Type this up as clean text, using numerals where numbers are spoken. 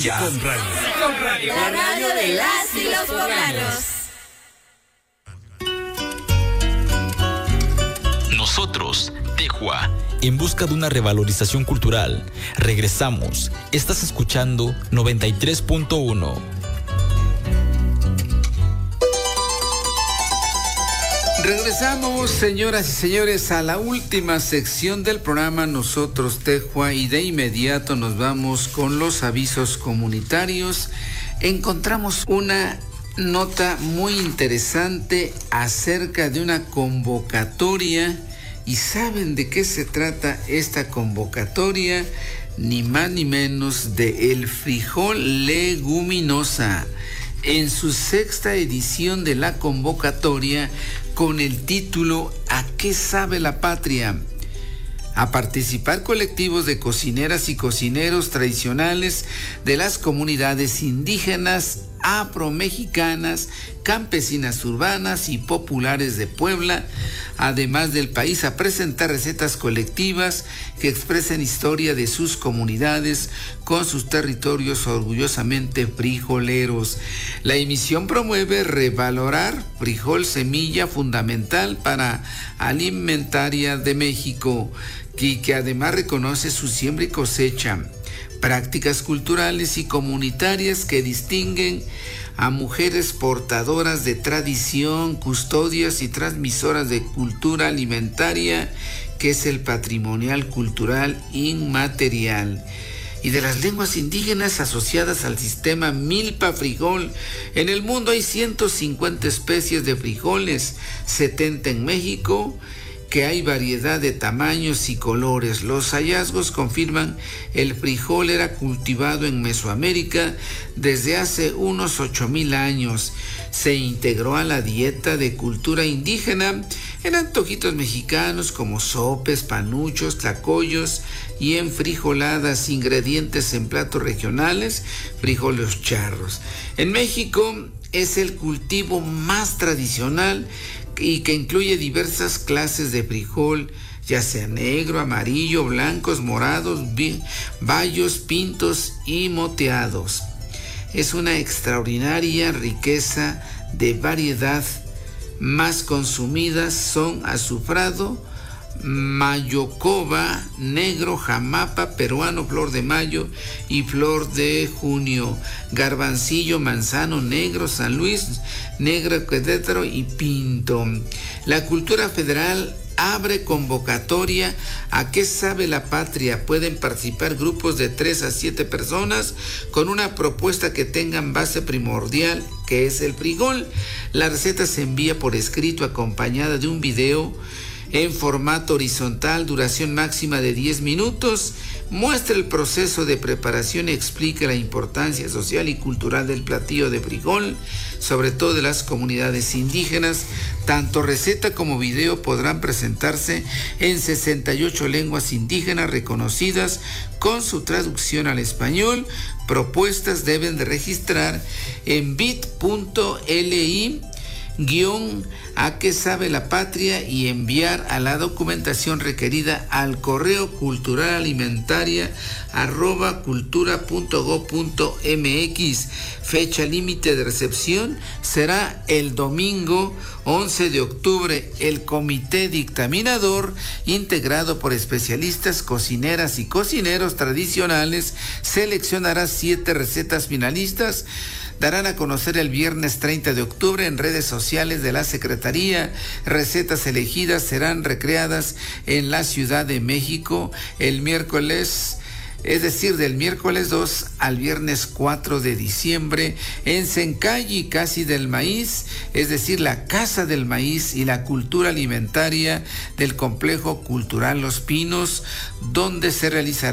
Con radio. La radio de las y los poblanos. Nosotros, Tejua, en busca de una revalorización cultural. Regresamos. Estás escuchando 93.1. Regresamos, señoras y señores, a la última sección del programa Nosotros Tejua, y de inmediato nos vamos con los avisos comunitarios. Encontramos una nota muy interesante acerca de una convocatoria. ¿Y saben de qué se trata esta convocatoria? Ni más ni menos de el frijol leguminosa, en su sexta edición de la convocatoria, con el título ¿A qué sabe la patria? A participar colectivos de cocineras y cocineros tradicionales de las comunidades indígenas, afromexicanas, campesinas urbanas y populares de Puebla, además del país, a presentar recetas colectivas que expresen historia de sus comunidades con sus territorios orgullosamente frijoleros. La emisión promueve revalorar frijol, semilla fundamental para alimentaria de México, y que además reconoce su siembra y cosecha, prácticas culturales y comunitarias que distinguen a mujeres portadoras de tradición, custodias y transmisoras de cultura alimentaria, que es el patrimonial cultural inmaterial, y de las lenguas indígenas asociadas al sistema milpa frijol. En el mundo hay 150 especies de frijoles, 70 en México, que hay variedad de tamaños y colores. Los hallazgos confirman el frijol era cultivado en Mesoamérica desde hace unos 8,000 años. Se integró a la dieta de cultura indígena en antojitos mexicanos como sopes, panuchos, tlacoyos y en frijoladas, ingredientes en platos regionales, frijoles charros. En México es el cultivo más tradicional y que incluye diversas clases de frijol, ya sea negro, amarillo, blancos, morados, bayos, pintos y moteados. Es una extraordinaria riqueza de variedad. Más consumidas son azufrado, mayocoba, negro, jamapa, peruano, flor de mayo y flor de junio, garbancillo, manzano, negro, San Luis, negro, querétaro y pinto. La cultura federal abre convocatoria ¿A qué sabe la patria? Pueden participar grupos de 3 a 7 personas con una propuesta que tengan base primordial, que es el frijol. La receta se envía por escrito acompañada de un video en formato horizontal, duración máxima de 10 minutos, muestra el proceso de preparación y explica la importancia social y cultural del platillo de frijol, sobre todo de las comunidades indígenas. Tanto receta como video podrán presentarse en 68 lenguas indígenas reconocidas con su traducción al español. Propuestas deben de registrar en bit.ly ¿A qué sabe la patria? Y enviar a la documentación requerida al correo culturalalimentaria@cultura.go.mx. Fecha límite de recepción será el domingo 11 de octubre. El comité dictaminador, integrado por especialistas, cocineras y cocineros tradicionales, seleccionará 7 recetas finalistas. Darán a conocer el viernes 30 de octubre en redes sociales de la Secretaría. Recetas elegidas serán recreadas en la Ciudad de México el miércoles, es decir, del miércoles 2 al viernes 4 de diciembre, en Sencalli, Casi del Maíz, es decir, la Casa del Maíz y la Cultura Alimentaria del Complejo Cultural Los Pinos, donde se realizará